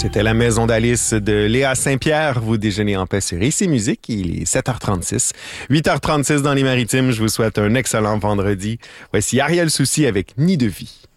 C'était la maison d'Alice de Léa Saint-Pierre. Vous déjeunez en paix sur Ici Musique. Il est 7h36. 8h36 dans les Maritimes. Je vous souhaite un excellent vendredi. Voici Ariel Soucy avec Nid de vie.